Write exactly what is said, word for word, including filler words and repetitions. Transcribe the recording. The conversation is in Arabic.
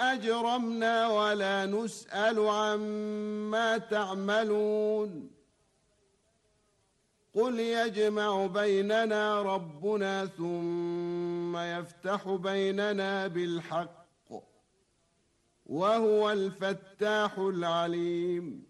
أجرمنا ولا نسأل عما تعملون قل يجمع بيننا ربنا ثم يفتح بيننا بالحق وهو الفتاح العليم